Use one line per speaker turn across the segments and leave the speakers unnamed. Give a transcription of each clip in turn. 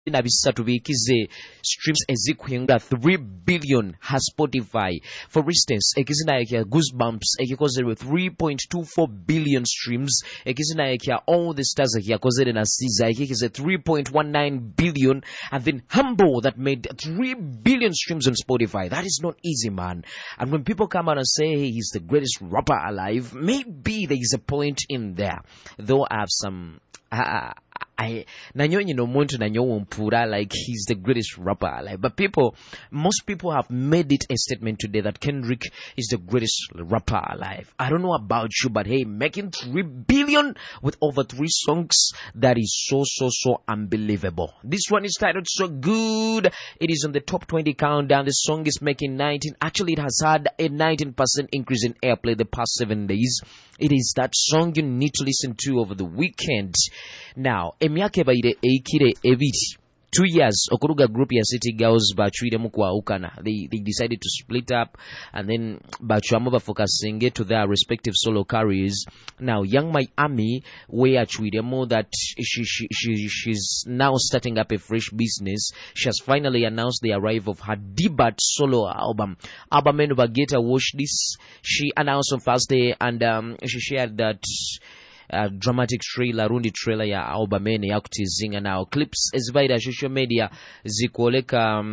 na bisatu bikize streams ezikuhinga 3 billion has Spotify. For instance, ekizina ya Goosebumps ekikoze 3.24 billion streams. Ekizina ya All the Stars ekikoze na Caesar ekikize 3.19 billion, and then Humble that made 3 billion streams on Spotify. That is not easy, man. And when people come out and say, hey, he's the greatest rapper alive, maybe there is a point in there. Though I have some like he's the greatest rapper alive. But most people have made it a statement today that Kendrick is the greatest rapper alive. I don't know about you, but hey, making 3 billion with over 3 songs, that is so unbelievable. This one is titled So Good. It is on the top 20 countdown. The song is making 19. Actually, it has had a 19% increase in airplay the past 7 days. It is that song you need to listen to over the weekend. Now, emyaka ebaire eikire ebiti 2 years okuruga group ya City Girls bachwiremu kwa ukana. They decided to split up, and then bachwamu focusing to their respective solo careers. Now Young Miami we achwiremu that she's now starting up a fresh business. She has finally announced the arrival of her debut solo album. Album Bageta Watch This. She announced on Thursday, and she shared that dramatic trailer rundi trailer ya album ene ya kutizinga. Now clips ezivaida social media zikoleka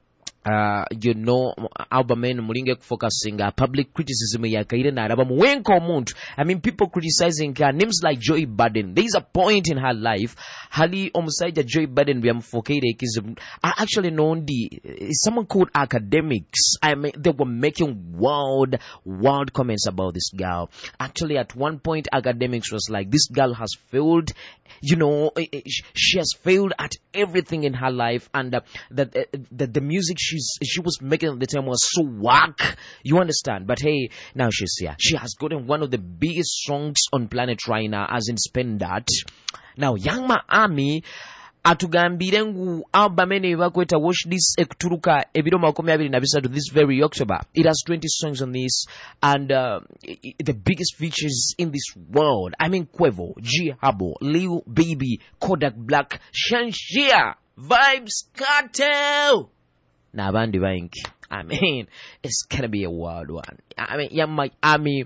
album ene mulinge focusing public criticism ya kaire na araba muwenko omuntu. I mean, people criticizing her names like Joy Biden. There is a point in her life hali omusaija Joy Biden byamfokeire ekizim. I actually know someone called Academics. I mean, they were making wild comments about this girl. Actually, at one point Academics was like, this girl has failed, she has failed at everything in her life, and the music she was making at the time was so whack, you understand. But hey, now she's here. She has gotten one of the biggest songs on planet right now, as in Spend That. Now Young Miami atugambire ngu album ene bakweta Watch This ekuturuka ebiro 23 this very October. It has 20 songs on this, and the biggest features in this world. I mean, Quavo, G Habo, Lil Baby, Kodak Black, Shanshia, Vybz Kartel. Now Bandi Bank. I mean, it's gonna be a wild one. I mean, Young Miami.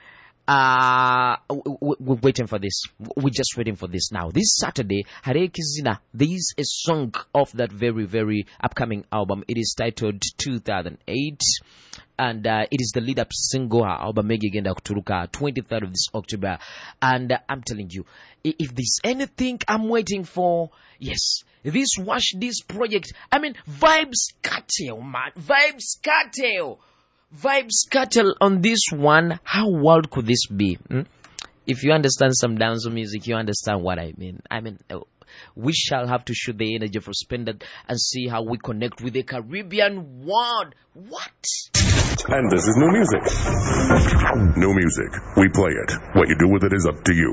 We're waiting for this. We're just waiting for this now. This Saturday, Hare Kizina, there is a song of that very upcoming album. It is titled 2008, and it is the lead-up single. Her album Megigenda Kuturuka 23rd of this October. And I'm telling you, if there's anything I'm waiting for, yes, this Watch This project. I mean, Vybz Kartel, man, Vybz Kartel on this one. How wild could this be? If you understand some dancehall music, you understand what I mean. We shall have to shoot the energy for Spend That and see how we connect with the Caribbean world. What?
And this is new music. New music. We play it. What you do with it is up to you.